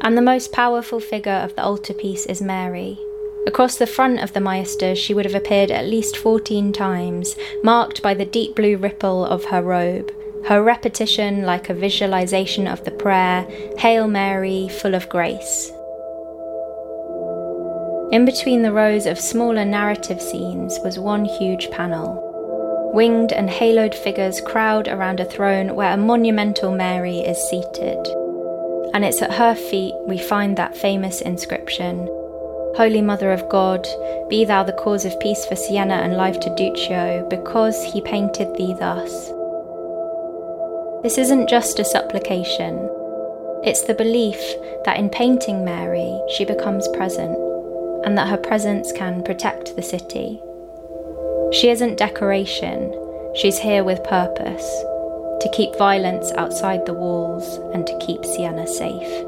And the most powerful figure of the altarpiece is Mary. Across the front of the Maesters, she would have appeared at least 14 times, marked by the deep blue ripple of her robe, her repetition like a visualization of the prayer, Hail Mary, full of grace. In between the rows of smaller narrative scenes was one huge panel. Winged and haloed figures crowd around a throne where a monumental Mary is seated. And it's at her feet we find that famous inscription, Holy Mother of God, be thou the cause of peace for Siena and life to Duccio, because he painted thee thus. This isn't just a supplication. It's the belief that in painting Mary, she becomes present, and that her presence can protect the city. She isn't decoration, she's here with purpose, to keep violence outside the walls and to keep Siena safe.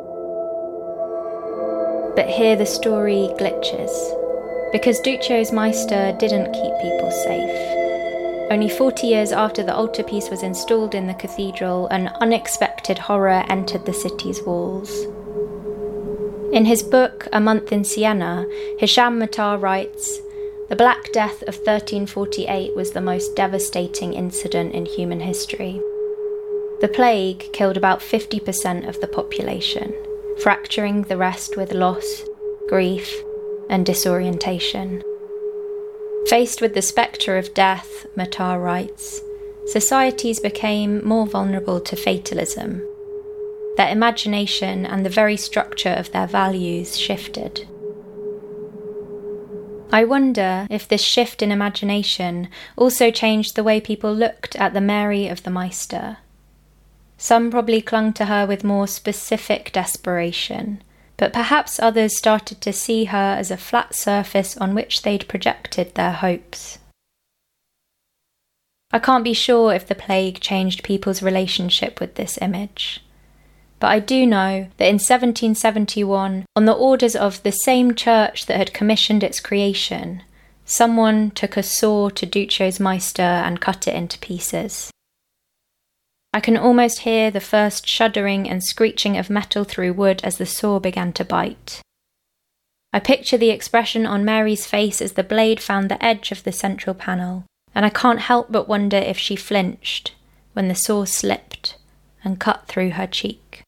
But here the story glitches, because Duccio's Meister didn't keep people safe. Only 40 years after the altarpiece was installed in the cathedral, an unexpected horror entered the city's walls. In his book, A Month in Siena, Hisham Matar writes, "The Black Death of 1348 was the most devastating incident in human history. The plague killed about 50% of the population, fracturing the rest with loss, grief, and disorientation. Faced with the spectre of death," Matar writes, "societies became more vulnerable to fatalism. Their imagination and the very structure of their values shifted." I wonder if this shift in imagination also changed the way people looked at the Mary of the Meister. Some probably clung to her with more specific desperation, but perhaps others started to see her as a flat surface on which they'd projected their hopes. I can't be sure if the plague changed people's relationship with this image, but I do know that in 1771, on the orders of the same church that had commissioned its creation, someone took a saw to Duccio's Meister and cut it into pieces. I can almost hear the first shuddering and screeching of metal through wood as the saw began to bite. I picture the expression on Mary's face as the blade found the edge of the central panel, and I can't help but wonder if she flinched when the saw slipped and cut through her cheek.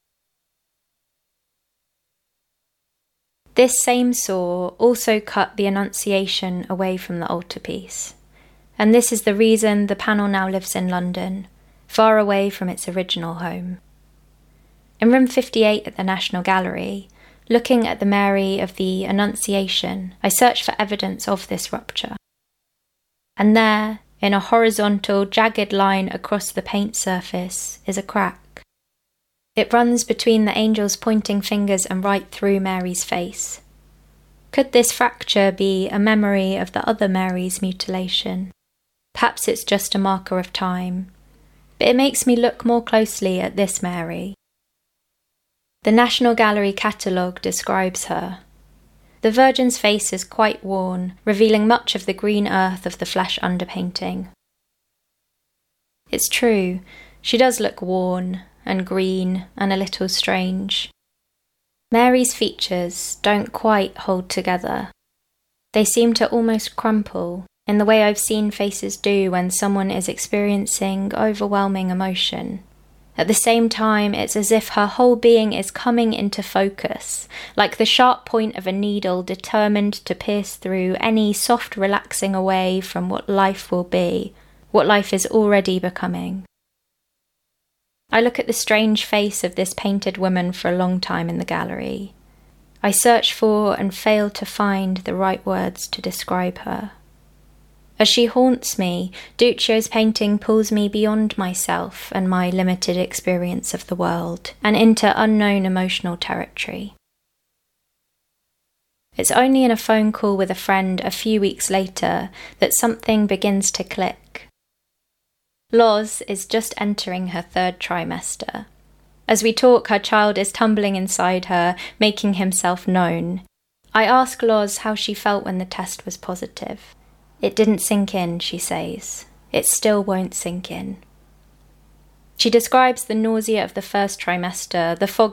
This same saw also cut the Annunciation away from the altarpiece, and this is the reason the panel now lives in London, far away from its original home. In room 58 at the National Gallery, looking at the Mary of the Annunciation, I searched for evidence of this rupture. And there, in a horizontal, jagged line across the paint surface, is a crack. It runs between the angel's pointing fingers and right through Mary's face. Could this fracture be a memory of the other Mary's mutilation? Perhaps it's just a marker of time, but it makes me look more closely at this Mary. The National Gallery catalogue describes her. The Virgin's face is quite worn, revealing much of the green earth of the flesh underpainting. It's true, she does look worn and green and a little strange. Mary's features don't quite hold together. They seem to almost crumple, in the way I've seen faces do when someone is experiencing overwhelming emotion. At the same time, it's as if her whole being is coming into focus, like the sharp point of a needle determined to pierce through any soft relaxing away from what life will be, what life is already becoming. I look at the strange face of this painted woman for a long time in the gallery. I search for and fail to find the right words to describe her. As she haunts me, Duccio's painting pulls me beyond myself and my limited experience of the world, and into unknown emotional territory. It's only in a phone call with a friend a few weeks later that something begins to click. Loz is just entering her 3rd trimester. As we talk, her child is tumbling inside her, making himself known. I ask Loz how she felt when the test was positive. "It didn't sink in," she says. "It still won't sink in." She describes the nausea of the 1st trimester, the fog